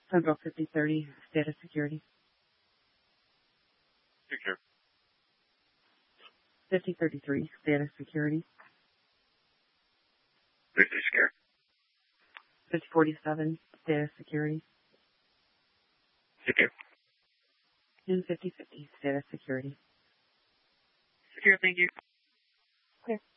Sunbelt 5030, status security. Secure. 5033, status security. 50 secure. 5047, status security. Secure. And 5050, status security. Secure, thank you. Clear.